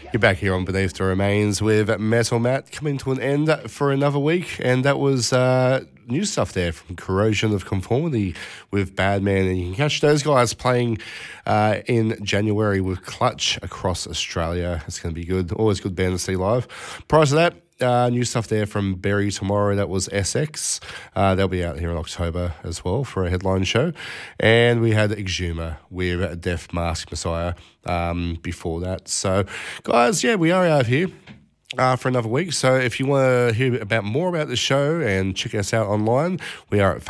You're back here on Beneath the Remains with Metal Matt coming to an end for another week, and that was new stuff there from Corrosion of Conformity with Bad Man, and you can catch those guys playing in January with Clutch across Australia. It's going to be good. Always good band to see live. Prior to that, new stuff there from Bury Tomorrow. That was SX. They'll be out here in October as well for a headline show. And we had Exuma with Death Mask Messiah before that. So, guys, yeah, we are out here for another week. So if you want to hear more about the show and check us out online, we are at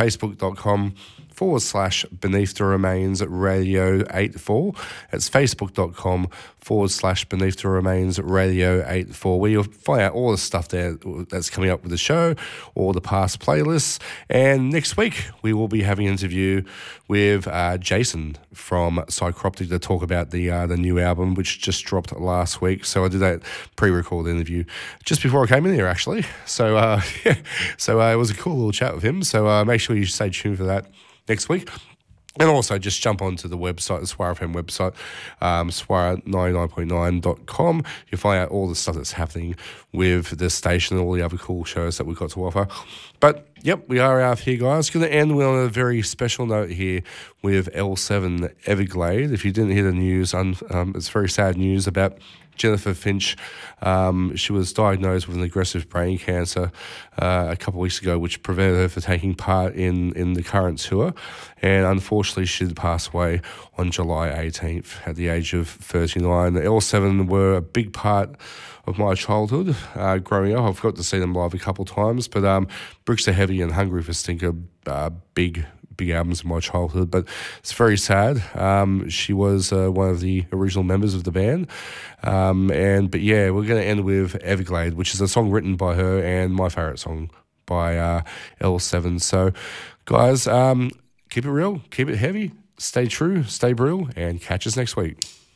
facebook.com/Beneath the Remains Radio 84. It's facebook.com/Beneath the Remains Radio 84, where you'll find out all the stuff there that's coming up with the show, all the past playlists. And next week, we will be having an interview with Jason from Psychroptic to talk about the new album, which just dropped last week. So I did that pre-recorded interview just before I came in here, actually. So, it was a cool little chat with him. So make sure you stay tuned for that next week. And also just jump onto the website, the Swire FM website, swire99.9.com. You'll find out all the stuff that's happening with this station and all the other cool shows that we've got to offer. But, yep, we are out here, guys. Going to end on a very special note here with L7 Everglade. If you didn't hear the news, it's very sad news about Jennifer Finch. She was diagnosed with an aggressive brain cancer a couple of weeks ago, which prevented her from taking part in the current tour. And unfortunately, she did pass away on July 18th at the age of 39. The L7 were a big part of my childhood growing up. I've got to see them live a couple of times, but Bricks Are Heavy and Hungry for Stinker, big albums of my childhood, but it's very sad. She was one of the original members of the band. But yeah, we're going to end with Everglade, which is a song written by her and my favourite song by L7. So, guys, keep it real, keep it heavy, stay true, stay real, and catch us next week.